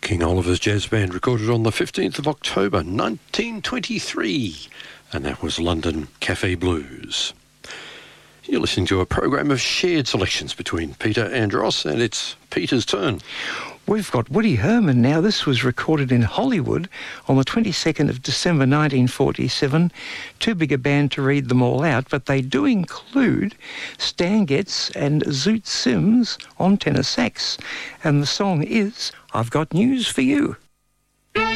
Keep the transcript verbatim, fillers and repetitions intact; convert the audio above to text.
King Oliver's Jazz Band, recorded on the fifteenth of October nineteen twenty-three, and that was London Cafe Blues. You're listening to a program of shared selections between Peter and Ross, and it's Peter's turn. We've got Woody Herman now. This was recorded in Hollywood on the twenty-second of December nineteen forty-seven. Too big a band to read them all out, but they do include Stan Getz and Zoot Sims on tenor sax. And the song is I've Got News for You.